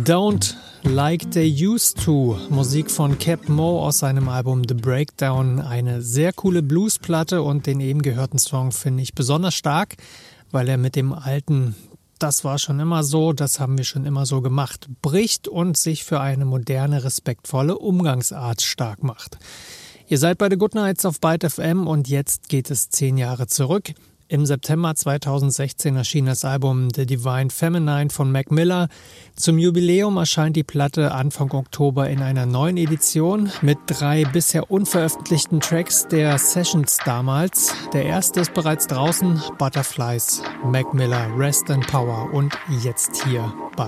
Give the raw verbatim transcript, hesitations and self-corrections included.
Don't Like They Used To, Musik von Cap Moe aus seinem Album The Breakdown. Eine sehr coole Bluesplatte und den eben gehörten Song finde ich besonders stark, weil er mit dem alten "Das war schon immer so, das haben wir schon immer so gemacht" bricht und sich für eine moderne, respektvolle Umgangsart stark macht. Ihr seid bei The Good Nights auf Byte F M und jetzt geht es zehn Jahre zurück. Im September zweitausendsechzehn erschien das Album The Divine Feminine von Mac Miller. Zum Jubiläum erscheint die Platte Anfang Oktober in einer neuen Edition mit drei bisher unveröffentlichten Tracks der Sessions damals. Der erste ist bereits draußen, Butterflies, Mac Miller, Rest and Power und jetzt hier bei